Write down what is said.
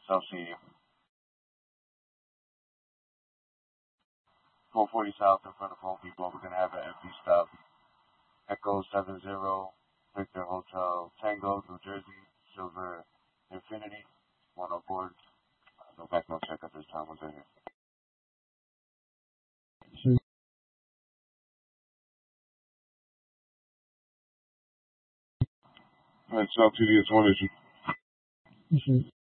I'll see you. 440 South in front of Home Depot. We're going to have an empty stop. Echo 70, Victor Hotel, Tango, New Jersey, Silver Infinity, 1 on board. No background check at this time. Once I hear. It's up to the 20.